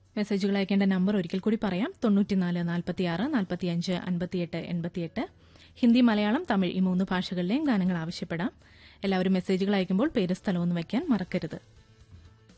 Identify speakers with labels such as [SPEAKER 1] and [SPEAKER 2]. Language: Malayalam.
[SPEAKER 1] മെസ്സേജുകൾ അയക്കേണ്ട നമ്പർ ഒരിക്കൽ കൂടി പറയാം: 94 46 45 58 88. ഹിന്ദി, മലയാളം, തമിഴ് ഈ 3 ഭാഷകളിലെയും ഗാനങ്ങൾ ആവശ്യപ്പെടാം. എല്ലാവരും മെസ്സേജുകൾ അയക്കുമ്പോൾ പേര്, സ്ഥലമൊന്നും വയ്ക്കാൻ മറക്കരുത്.